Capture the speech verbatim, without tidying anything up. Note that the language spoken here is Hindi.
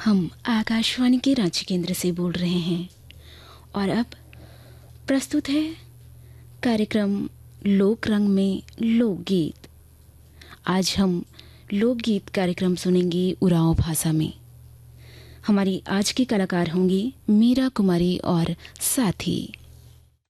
हम आकाशवाणी के रांची केंद्र से बोल रहे हैं और अब प्रस्तुत है कार्यक्रम लोक रंग में लोकगीत। आज हम लोकगीत कार्यक्रम सुनेंगे उरांव भाषा में। हमारी आज की कलाकार होंगी मीरा कुमारी और साथी।